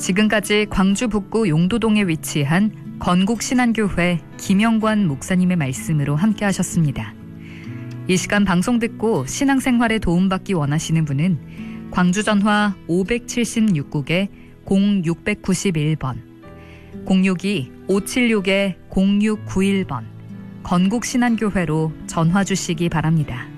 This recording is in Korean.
지금까지 광주 북구 용도동에 위치한 건국신안교회 김영관 목사님의 말씀으로 함께 하셨습니다. 이 시간 방송 듣고 신앙생활에 도움받기 원하시는 분은 광주 전화 576국에 0691번, 062-576-0691번 건국신안교회로 전화 주시기 바랍니다.